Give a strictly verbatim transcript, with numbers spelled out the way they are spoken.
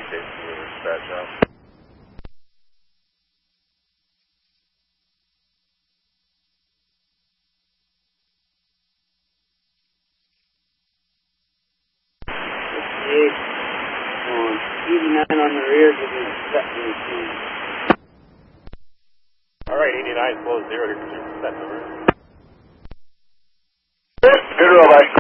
Scratch out. fifty-eight on eighty-nine on the rear, give me seventeen. Alright, eighty-nine, slow zero to two percent over. Good roll, bye.